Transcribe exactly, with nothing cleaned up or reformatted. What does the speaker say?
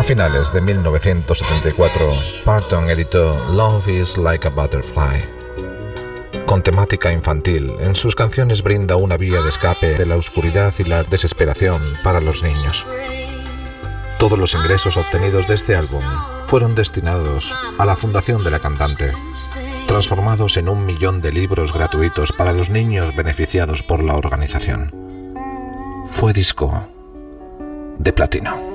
A finales de mil novecientos setenta y cuatro, Parton editó Love is Like a Butterfly. Con temática infantil, en sus canciones brinda una vía de escape de la oscuridad y la desesperación para los niños. Todos los ingresos obtenidos de este álbum fueron destinados a la fundación de la cantante, transformados en un millón de libros gratuitos para los niños beneficiados por la organización. Fue disco de platino.